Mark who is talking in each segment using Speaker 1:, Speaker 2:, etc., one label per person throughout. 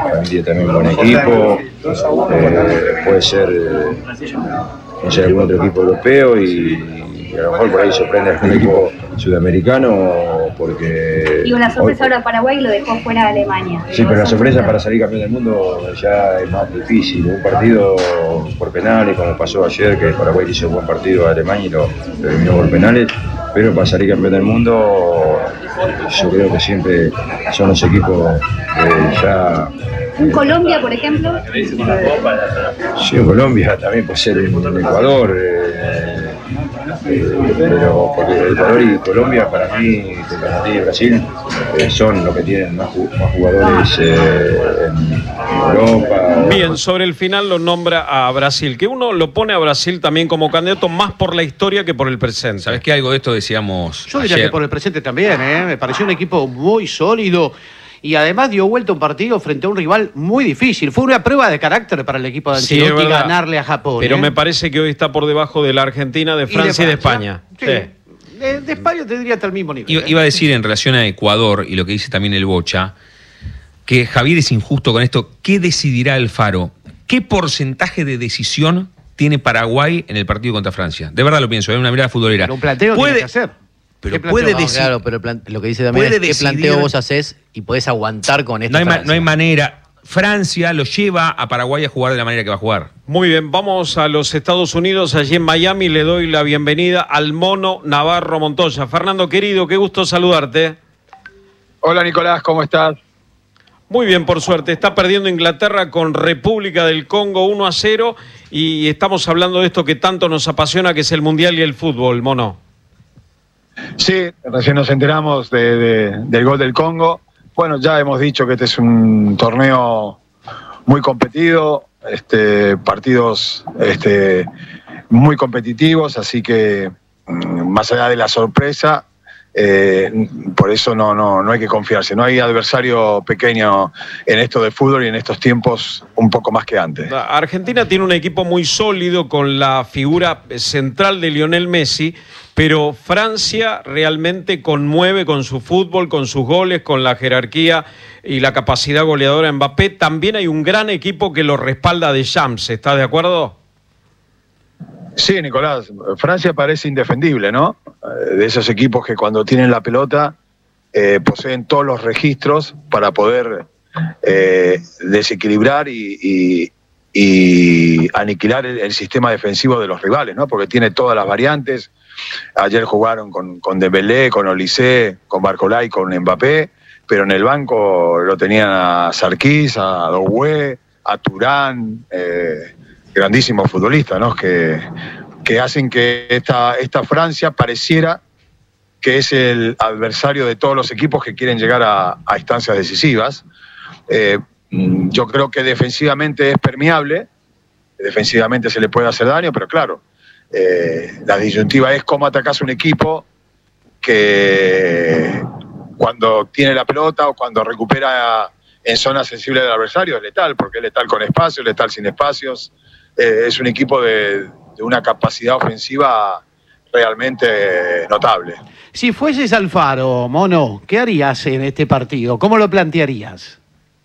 Speaker 1: para mí tiene también un buen equipo, puede ser, no sé, algún otro equipo europeo y a lo mejor por ahí sorprende a algún equipo sudamericano porque...
Speaker 2: Y una sorpresa ahora Paraguay lo dejó fuera de Alemania.
Speaker 1: Sí, pero la sorpresa para salir campeón del mundo ya es más difícil. Un partido por penales, como pasó ayer, que Paraguay hizo un buen partido a Alemania y lo eliminó por penales, pero para salir campeón del mundo yo creo que siempre son los equipos que ya...
Speaker 2: ¿Un Colombia, por ejemplo?
Speaker 1: Sí, un Colombia también puede ser un Ecuador. Pero porque Ecuador y Colombia para mí, Argentina y Brasil son los que tienen más jugadores en Europa.
Speaker 3: Bien, sobre el final lo nombra a Brasil, que uno lo pone a Brasil también como candidato más por la historia que por el presente.
Speaker 4: ¿Sabes qué? Algo de esto decíamos
Speaker 5: Yo diría
Speaker 4: ayer.
Speaker 5: que por el presente también, me pareció un equipo muy sólido y además dio vuelta un partido frente a un rival muy difícil. Fue una prueba de carácter para el equipo de Ancelotti ganarle a Japón.
Speaker 3: Pero me parece que hoy está por debajo de la Argentina, de Francia y de España.
Speaker 5: Sí. De España tendría hasta el mismo nivel.
Speaker 4: Iba a decir en relación a Ecuador y lo que dice también el Bocha, que Javier es injusto con esto. ¿Qué decidirá Alfaro? ¿Qué porcentaje de decisión tiene Paraguay en el partido contra Francia? De verdad lo pienso, es una mirada futbolera.
Speaker 5: Pero un planteo tiene que hacer.
Speaker 4: Pero puede decir.
Speaker 6: Claro, pero lo que dice también es qué planteo vos haces y podés aguantar con esto.
Speaker 4: No hay manera. Francia lo lleva a Paraguay a jugar de la manera que va a jugar.
Speaker 3: Muy bien, vamos a los Estados Unidos. Allí en Miami le doy la bienvenida al Mono Navarro Montoya. Fernando, querido, qué gusto saludarte.
Speaker 7: Hola, Nicolás, ¿cómo estás?
Speaker 3: Muy bien, por suerte. Está perdiendo Inglaterra con República del Congo 1-0 y estamos hablando de esto que tanto nos apasiona, que es el Mundial y el fútbol, Mono.
Speaker 7: Sí, recién nos enteramos del gol del Congo. Bueno, ya hemos dicho que este es un torneo muy competido, partidos muy competitivos, así que más allá de la sorpresa, por eso no hay que confiarse. No hay adversario pequeño en esto de fútbol y en estos tiempos un poco más que antes.
Speaker 3: Argentina tiene un equipo muy sólido con la figura central de Lionel Messi, pero Francia realmente conmueve con su fútbol, con sus goles, con la jerarquía y la capacidad goleadora de Mbappé. También hay un gran equipo que lo respalda de Champs. ¿Estás de acuerdo?
Speaker 7: Sí, Nicolás, Francia parece indefendible, ¿no? De esos equipos que cuando tienen la pelota poseen todos los registros para poder desequilibrar y aniquilar el sistema defensivo de los rivales, ¿no? Porque tiene todas las variantes. Ayer jugaron con Dembélé, con Olise, con Barcola y con Mbappé, pero en el banco lo tenían a Sarkis, a Doué, a Turán, grandísimos futbolistas, ¿no? Que hacen que esta Francia pareciera que es el adversario de todos los equipos que quieren llegar a instancias decisivas. Yo creo que defensivamente es permeable, defensivamente se le puede hacer daño, pero claro, la disyuntiva es cómo atacás un equipo que cuando tiene la pelota o cuando recupera en zona sensible del adversario es letal, porque es letal con espacios, letal sin espacios. Es un equipo de una capacidad ofensiva realmente notable.
Speaker 5: Si fueses Alfaro, Mono, ¿qué harías en este partido? ¿Cómo lo plantearías?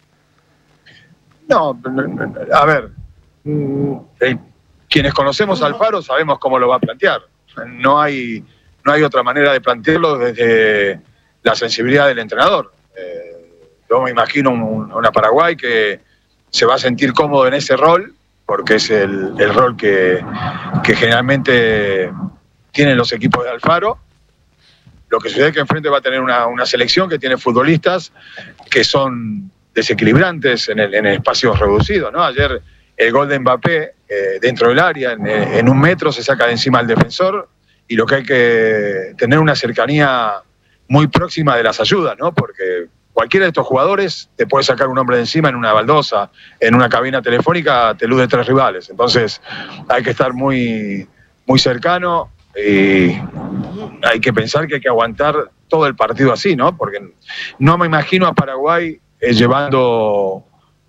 Speaker 7: No, a ver, quienes conocemos a Alfaro sabemos cómo lo va a plantear. No hay otra manera de plantearlo desde la sensibilidad del entrenador. Yo me imagino una Paraguay que se va a sentir cómodo en ese rol, porque es el rol que generalmente tienen los equipos de Alfaro. Lo que sucede es que enfrente va a tener una selección que tiene futbolistas que son desequilibrantes en espacios reducidos, ¿no? Ayer el gol de Mbappé dentro del área, en 1 metro, se saca de encima al defensor, y lo que hay que tener una cercanía muy próxima de las ayudas, ¿no? Porque cualquiera de estos jugadores te puede sacar un hombre de encima en una baldosa, en una cabina telefónica, te elude 3 rivales. Entonces hay que estar muy, muy cercano y hay que pensar que hay que aguantar todo el partido así, ¿no? Porque no me imagino a Paraguay llevando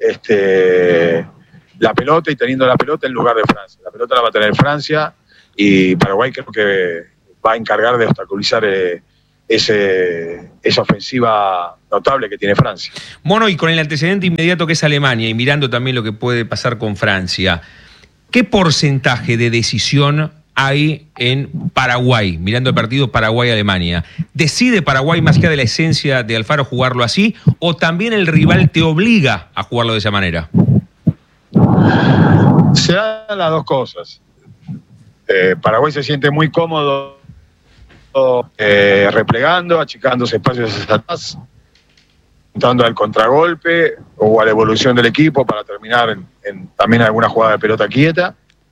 Speaker 7: la pelota y teniendo la pelota en lugar de Francia. La pelota la va a tener Francia y Paraguay creo que va a encargar de obstaculizar esa ofensiva notable que tiene Francia.
Speaker 4: Bueno, y con el antecedente inmediato que es Alemania y mirando también lo que puede pasar con Francia, ¿qué porcentaje de decisión hay en Paraguay, mirando el partido Paraguay-Alemania? ¿Decide Paraguay más allá de la esencia de Alfaro jugarlo así o también el rival te obliga a jugarlo de esa manera?
Speaker 7: Se dan las dos cosas. Paraguay se siente muy cómodo replegando, achicándose espacios hacia atrás, dando al contragolpe o a la evolución del equipo para terminar también alguna jugada de pelota quieta.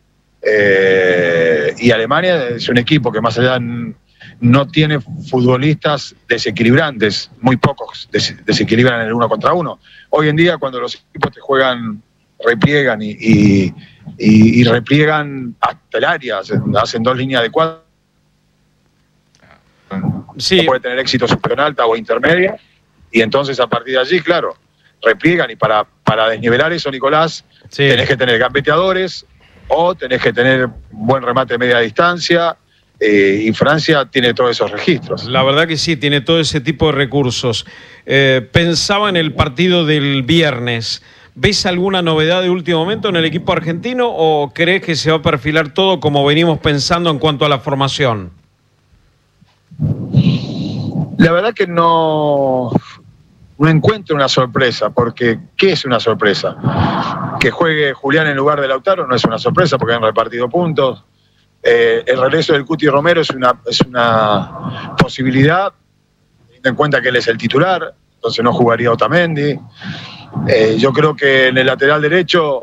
Speaker 7: Y Alemania es un equipo que más allá no tiene futbolistas desequilibrantes, muy pocos desequilibran en el 1 contra 1. Hoy en día cuando los equipos te juegan, repliegan y repliegan hasta el área, hacen 2 líneas de 4.
Speaker 3: Sí.
Speaker 7: Puede tener éxito superior alta o intermedia, y entonces a partir de allí, claro, repliegan, y para desnivelar eso, Nicolás,
Speaker 3: sí,
Speaker 7: tenés que tener gambeteadores o tenés que tener buen remate de media distancia, y Francia tiene todos esos registros.
Speaker 3: La verdad que sí, tiene todo ese tipo de recursos. Pensaba en el partido del viernes. ¿Ves alguna novedad de último momento en el equipo argentino o crees que se va a perfilar todo como venimos pensando en cuanto a la formación?
Speaker 7: La verdad que no encuentro una sorpresa, porque ¿qué es una sorpresa? Que juegue Julián en lugar de Lautaro no es una sorpresa porque han repartido puntos. El regreso del Cuti Romero es una posibilidad, teniendo en cuenta que él es el titular, entonces no jugaría Otamendi. Yo creo que en el lateral derecho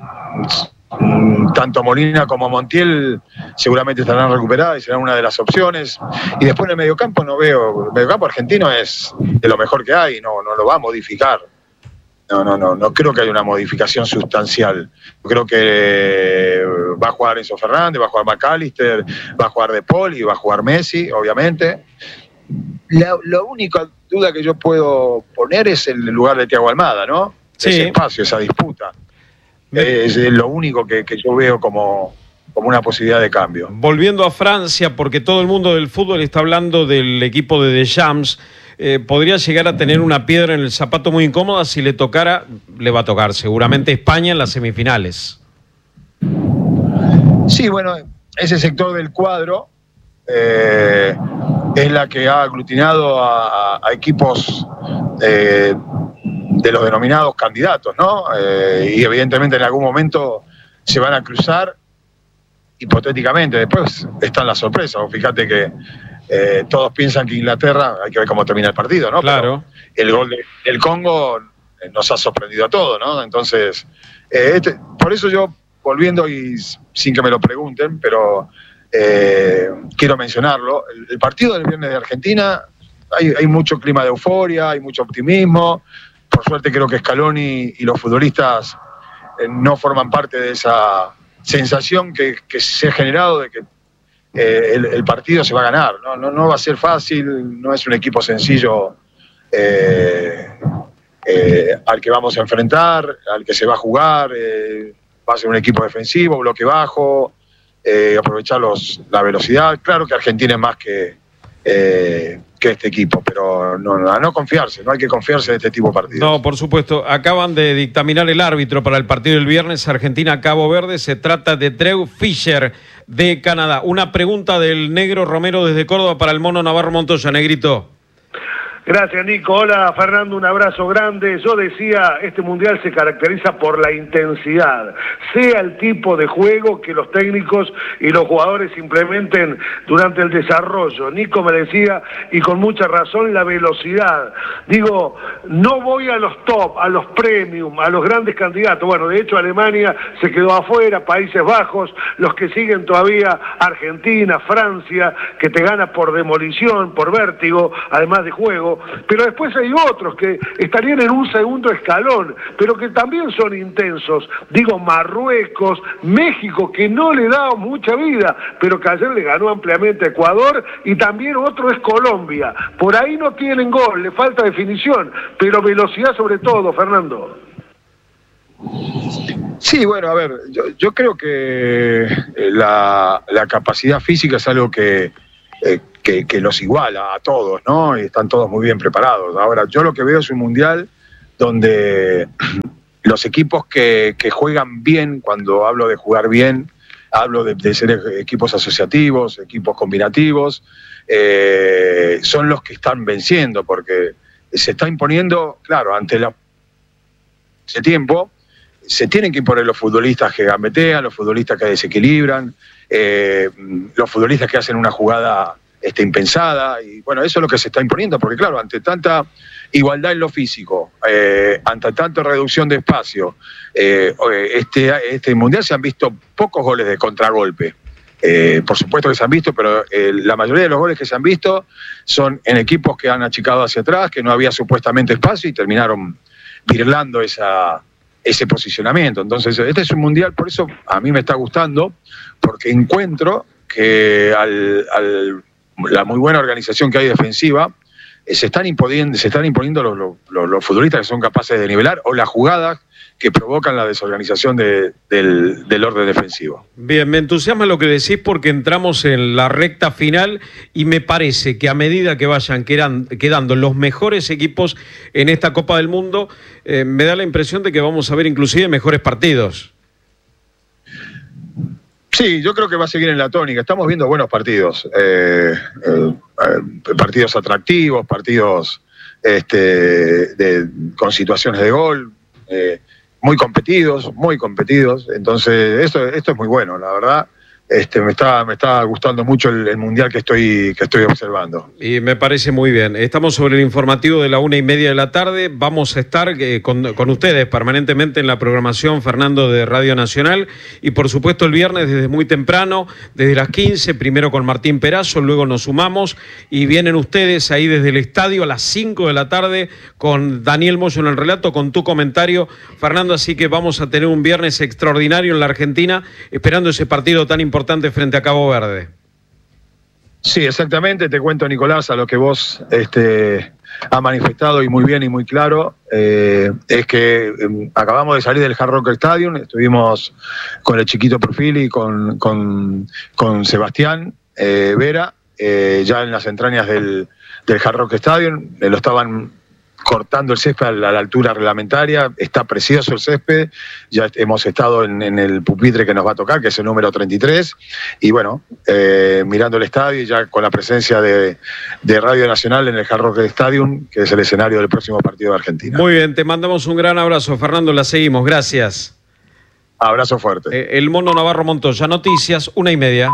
Speaker 7: tanto Molina como Montiel seguramente estarán recuperadas y serán una de las opciones. Y después en el mediocampo no veo, el mediocampo argentino es de lo mejor que hay, no lo va a modificar. No creo que haya una modificación sustancial. Creo que va a jugar Enzo Fernández, va a jugar McAllister, va a jugar De Paul y va a jugar Messi, obviamente. La única duda que yo puedo poner es el lugar de Thiago Almada, ¿no?
Speaker 3: Sí.
Speaker 7: Ese espacio, esa disputa. Es lo único que yo veo como una posibilidad de cambio.
Speaker 3: Volviendo a Francia, porque todo el mundo del fútbol está hablando del equipo de Deschamps, podría llegar a tener una piedra en el zapato muy incómoda si le tocara, le va a tocar seguramente España en las semifinales.
Speaker 7: Sí, bueno, ese sector del cuadro es la que ha aglutinado a equipos de los denominados candidatos, ¿no? Y evidentemente en algún momento se van a cruzar, hipotéticamente. Después están las sorpresas. Fíjate que todos piensan que Inglaterra, hay que ver cómo termina el partido, ¿no?
Speaker 3: Claro.
Speaker 7: Pero el gol del Congo nos ha sorprendido a todos, ¿no? Entonces, por eso yo, volviendo y sin que me lo pregunten, pero quiero mencionarlo, el partido del viernes de Argentina, hay mucho clima de euforia, hay mucho optimismo. Por suerte creo que Scaloni y los futbolistas no forman parte de esa sensación que se ha generado de que el partido se va a ganar. No va a ser fácil, no es un equipo sencillo al que vamos a enfrentar, al que se va a jugar. Va a ser un equipo defensivo, bloque bajo, aprovechar la velocidad. Claro que Argentina es más que este equipo, pero no confiarse, no hay que confiarse de este tipo de partidos.
Speaker 3: No, por supuesto. Acaban de dictaminar el árbitro para el partido del viernes Argentina-Cabo Verde. Se trata de Drew Fisher de Canadá. Una pregunta del Negro Romero desde Córdoba para el Mono Navarro Montoya. Negrito.
Speaker 8: Gracias, Nico. Hola, Fernando, un abrazo grande. Yo decía, este Mundial se caracteriza por la intensidad, sea el tipo de juego que los técnicos y los jugadores implementen durante el desarrollo. Nico me decía, y con mucha razón, la velocidad. Digo, no voy a los top, a los premium, a los grandes candidatos. Bueno, de hecho, Alemania se quedó afuera, Países Bajos, los que siguen todavía, Argentina, Francia, que te gana por demolición, por vértigo, además de juego. Pero después hay otros que estarían en un segundo escalón, pero que también son intensos. Digo, Marruecos, México, que no le da mucha vida, pero que ayer le ganó ampliamente a Ecuador, y también otro es Colombia. Por ahí no tienen gol, le falta definición, pero velocidad sobre todo, Fernando.
Speaker 7: Sí, bueno, a ver, yo creo que la capacidad física es algo que que los iguala a todos, ¿no? Y están todos muy bien preparados. Ahora, yo lo que veo es un mundial donde los equipos que juegan bien, cuando hablo de jugar bien, hablo de ser equipos asociativos, equipos combinativos, son los que están venciendo, porque se está imponiendo, claro, ante ese tiempo, se tienen que imponer los futbolistas que gambetean, los futbolistas que desequilibran, los futbolistas que hacen una jugada impensada, y bueno, eso es lo que se está imponiendo, porque claro, ante tanta igualdad en lo físico, ante tanta reducción de espacio, este mundial se han visto pocos goles de contragolpe. Por supuesto que se han visto, pero la mayoría de los goles que se han visto son en equipos que han achicado hacia atrás, que no había supuestamente espacio y terminaron virlando ese posicionamiento. Entonces, este es un mundial, por eso a mí me está gustando, porque encuentro que la muy buena organización que hay defensiva, se están imponiendo los futbolistas que son capaces de nivelar, o las jugadas que provocan la desorganización del orden defensivo.
Speaker 3: Bien, me entusiasma lo que decís, porque entramos en la recta final y me parece que a medida que vayan quedando los mejores equipos en esta Copa del Mundo, me da la impresión de que vamos a ver inclusive mejores partidos.
Speaker 7: Sí, yo creo que va a seguir en la tónica. Estamos viendo buenos partidos, partidos atractivos, partidos con situaciones de gol, muy competidos. Entonces, esto es muy bueno, la verdad. Me está gustando mucho el mundial que estoy observando.
Speaker 3: Y me parece muy bien. Estamos sobre el informativo de la 1:30 de la tarde. Vamos a estar con ustedes permanentemente en la programación, Fernando, de Radio Nacional. Y por supuesto el viernes desde muy temprano, desde las 15, primero con Martín Perazo, luego nos sumamos y vienen ustedes ahí desde el estadio a las 5 de la tarde con Daniel Moyo en el relato, con tu comentario, Fernando. Así que vamos a tener un viernes extraordinario en la Argentina, esperando ese partido tan importante frente a Cabo Verde.
Speaker 7: Sí, exactamente. Te cuento, Nicolás, a lo que vos has manifestado y muy bien y muy claro, es que acabamos de salir del Hard Rock Stadium, estuvimos con el Chiquito Profili y con Sebastián Vera, ya en las entrañas del Hard Rock Stadium. Lo estaban cortando el césped a la altura reglamentaria. Está precioso el césped. Ya hemos estado en el pupitre que nos va a tocar, que es el número 33, y bueno, mirando el estadio y ya con la presencia de Radio Nacional en el Hard Rock Stadium, que es el escenario del próximo partido de Argentina.
Speaker 3: Muy bien, te mandamos un gran abrazo, Fernando, la seguimos, gracias.
Speaker 7: Abrazo fuerte.
Speaker 3: El Mono Navarro Montoya, noticias, 1:30.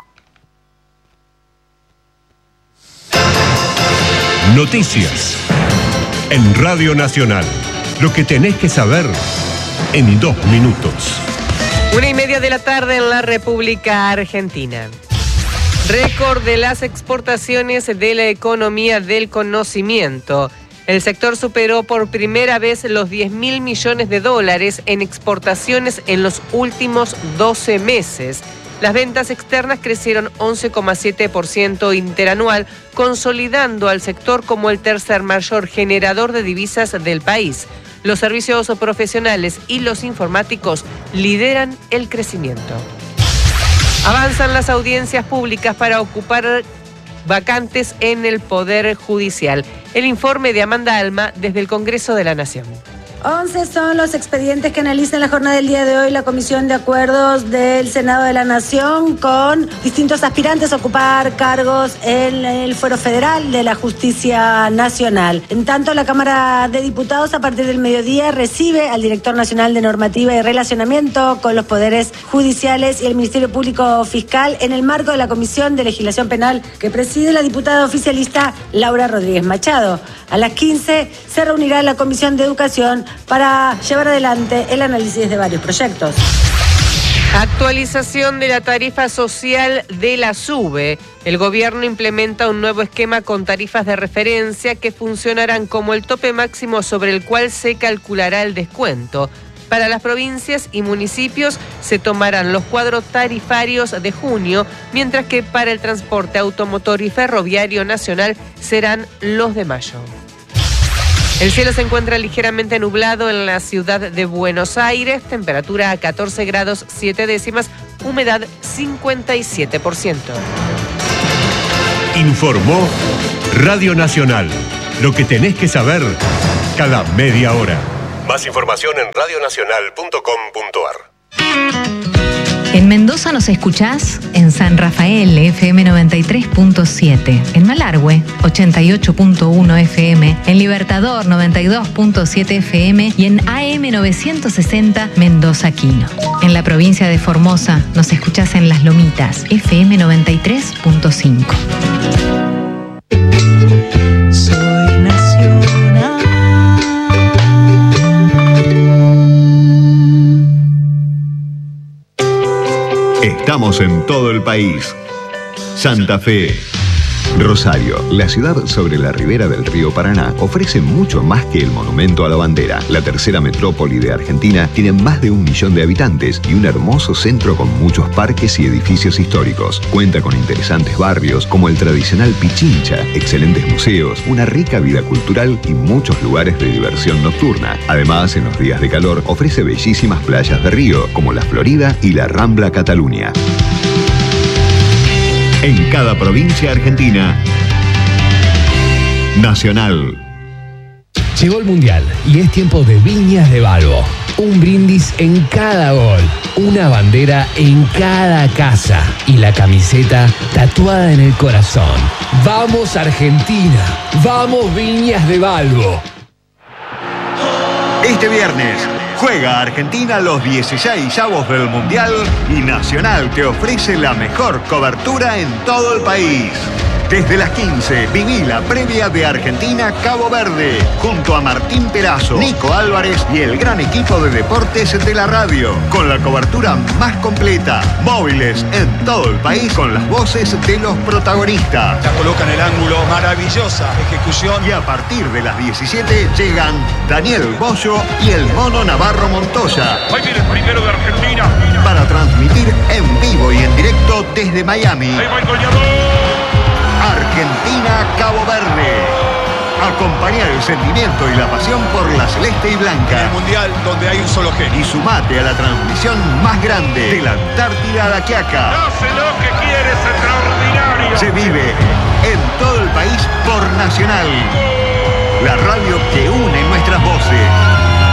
Speaker 9: Noticias en Radio Nacional. Lo que tenés que saber en 2 minutos.
Speaker 10: 1:30 de la tarde en la República Argentina. Récord de las exportaciones de la economía del conocimiento. El sector superó por primera vez los 10.000 millones de dólares en exportaciones en los últimos 12 meses. Las ventas externas crecieron 11,7% interanual, consolidando al sector como el tercer mayor generador de divisas del país. Los servicios profesionales y los informáticos lideran el crecimiento. Avanzan las audiencias públicas para ocupar vacantes en el Poder Judicial. El informe de Amanda Alma desde el Congreso de la Nación.
Speaker 11: 11 son los expedientes que analiza en la jornada del día de hoy la Comisión de Acuerdos del Senado de la Nación, con distintos aspirantes a ocupar cargos en el Fuero Federal de la Justicia Nacional. En tanto, la Cámara de Diputados, a partir del mediodía, recibe al Director Nacional de Normativa y Relacionamiento con los Poderes Judiciales y el Ministerio Público Fiscal, en el marco de la Comisión de Legislación Penal que preside la diputada oficialista Laura Rodríguez Machado. A las 15 se reunirá la Comisión de Educación para llevar adelante el análisis de varios proyectos.
Speaker 10: Actualización de la tarifa social de la SUBE. El gobierno implementa un nuevo esquema con tarifas de referencia que funcionarán como el tope máximo sobre el cual se calculará el descuento. Para las provincias y municipios se tomarán los cuadros tarifarios de junio, mientras que para el transporte automotor y ferroviario nacional serán los de mayo. El cielo se encuentra ligeramente nublado en la ciudad de Buenos Aires, temperatura a 14 grados 7 décimas, humedad 57%.
Speaker 9: Informó Radio Nacional. Lo que tenés que saber cada media hora. Más información en radionacional.com.ar.
Speaker 12: En Mendoza nos escuchás en San Rafael, FM 93.7, en Malargüe, 88.1 FM, en Libertador, 92.7 FM y en AM 960 Mendoza Quino. En la provincia de Formosa nos escuchás en Las Lomitas, FM 93.5.
Speaker 13: Soy nacional.
Speaker 14: Estamos en todo el país. Santa Fe. Rosario, la ciudad sobre la ribera del río Paraná, ofrece mucho más que el monumento a la bandera. La tercera metrópoli de Argentina tiene más de 1 millón de habitantes y un hermoso centro con muchos parques y edificios históricos. Cuenta con interesantes barrios como el tradicional Pichincha, excelentes museos, una rica vida cultural y muchos lugares de diversión nocturna. Además, en los días de calor, ofrece bellísimas playas de río como la Florida y la Rambla Cataluña. En cada provincia argentina. Nacional.
Speaker 15: Llegó el Mundial y es tiempo de Viñas de Balbo. Un brindis en cada gol, una bandera en cada casa y la camiseta tatuada en el corazón. ¡Vamos Argentina! ¡Vamos Viñas de Balbo!
Speaker 14: Este viernes juega Argentina los 16avos del Mundial y Nacional te ofrece la mejor cobertura en todo el país. Desde las 15, viví la previa de Argentina-Cabo Verde, junto a Martín Perazo, Nico Álvarez y el gran equipo de deportes de la radio, con la cobertura más completa, móviles en todo el país, con las voces de los protagonistas.
Speaker 16: La coloca en el ángulo, maravillosa ejecución.
Speaker 14: Y a partir de las 17 llegan Daniel Bollo y el Mono Navarro Montoya.
Speaker 17: Ahí viene el primero de Argentina.
Speaker 14: Para transmitir en vivo y en directo desde Miami.
Speaker 17: Ahí va el goleador.
Speaker 14: Argentina-Cabo Verde. Acompañar el sentimiento y la pasión por la celeste y blanca.
Speaker 16: En el Mundial donde hay un solo genio.
Speaker 14: Y sumate a la transmisión más grande de la Antártida a la Quiaca.
Speaker 17: Hace lo que quiere, es extraordinario.
Speaker 14: Se vive en todo el país por Nacional. La radio que une nuestras voces.